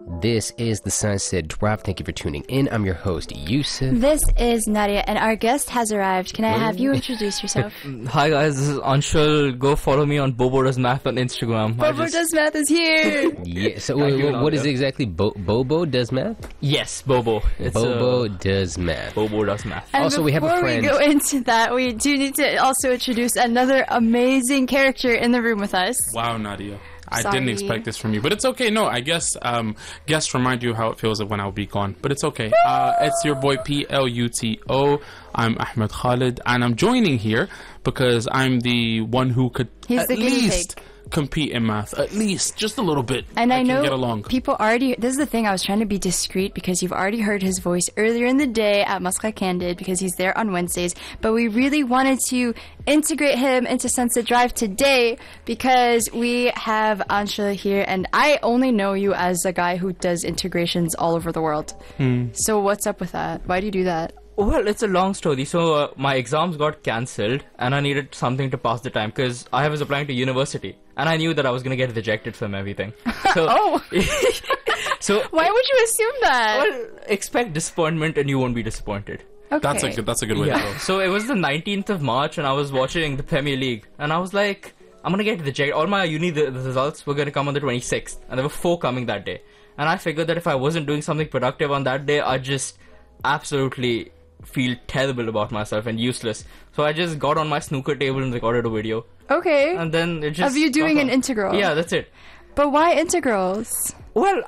This is the Sunset Drop. Thank you for tuning in. I'm your host, Yusuf. This is Nadia, and our guest has arrived. Can I have you introduce yourself? Hi guys, this is Anshul. Go follow me on Bobo Does Math on Instagram. Bobo Does Math is here! Yeah, so what is it exactly? Bobo Does Math? Yes, Bobo. Bobo Does Math. Bobo Does Math. And also, we have a friend. Before we go into that, we do need to also introduce another amazing character in the room with us. Wow, Nadia. I Sorry. didn't expect this from you, but it's okay. No, I guess guests remind you how it feels when I'll be gone, but it's okay. It's your boy Pluto. I'm Ahmed Khalid, and I'm joining here because I'm the one who could He's at the guinea least pig. compete in math, at least just a little bit. And I can know get along. people already... This is the thing, I was trying to be discreet because you've already heard his voice earlier in the day at Masqa Candid because he's there on Wednesdays. But we really wanted to integrate him into Sunset Drive today because we have Anshul here, and I only know you as a guy who does integrations all over the world. So what's up with that? Why do you do that? Well, it's a long story. So my exams got cancelled and I needed something to pass the time because I was applying to university and I knew that I was going to get rejected from everything. So, Oh! so Why would you assume that? well, expect disappointment and you won't be disappointed. Okay. That's a good way to go. So it was the 19th of March and I was watching the Premier League and I was like, I'm going to get rejected. All my uni the results were going to come on the 26th and there were 4 coming that day. And I figured that if I wasn't doing something productive on that day, I'd just absolutely feel terrible about myself and useless. So I just got on my snooker table and recorded a video. Okay. And then it just... Of you doing got an on. integral? Yeah, that's it. But why integrals? Well,